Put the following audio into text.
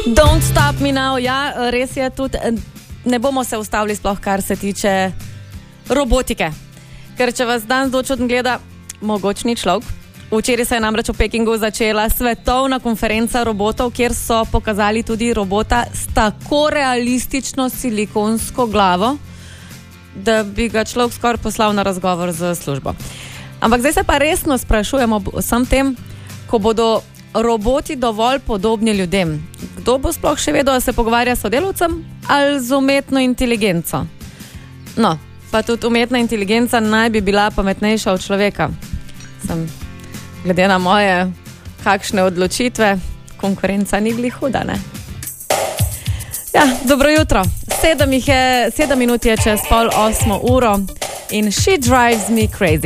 Don't stop me now, ja, res je tudi, ne bomo se ustavili sploh, kar se tiče robotike. Ker če vas danes dočudno gleda mogočni človek, včeraj se je namreč v Pekingu začela svetovna konferenca robotov, kjer so pokazali tudi robota s tako realistično silikonsko glavo, da bi ga človek skoraj poslal na razgovor z službo. Ampak zdaj se pa resno sprašujemo vsem tem, ko bodo roboti dovolj podobni ljudem. Kdo bo sploh še vedel, da se pogovarja s sodelavcem ali z umetno inteligenco? No, pa tudi umetna inteligenca naj bi bila pametnejša od človeka. Glede na moje kakšne odločitve, konkurenca ni glih huda, ne? Ja, dobro jutro. 7 minut je čez 7:30 in she drives me crazy.